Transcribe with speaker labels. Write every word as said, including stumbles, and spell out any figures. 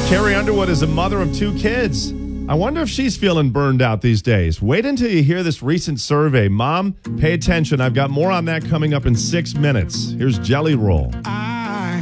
Speaker 1: Carrie Underwood is a mother of two kids. I wonder if she's feeling burned out these days. Wait until you hear this recent survey. Mom, pay attention. I've got more on that coming up in six minutes. Here's Jelly Roll.
Speaker 2: I